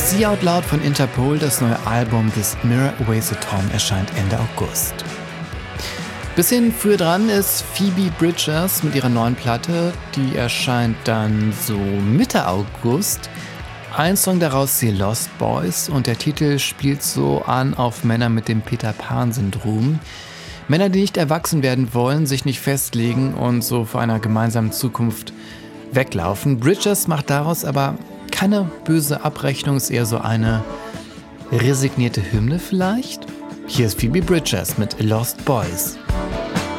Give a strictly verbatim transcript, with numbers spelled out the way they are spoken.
See Out Loud von Interpol, das neue Album This Mirror Weighs a Ton, erscheint Ende August. Bisschen früher dran ist Phoebe Bridgers mit ihrer neuen Platte, die erscheint dann so Mitte August. Ein Song daraus, The Lost Boys, und der Titel spielt so an auf Männer mit dem Peter-Pan-Syndrom. Männer, die nicht erwachsen werden wollen, sich nicht festlegen und so vor einer gemeinsamen Zukunft weglaufen. Bridgers macht daraus aber keine böse Abrechnung, ist eher so eine resignierte Hymne vielleicht. Hier ist Phoebe Bridgers mit Lost Boys.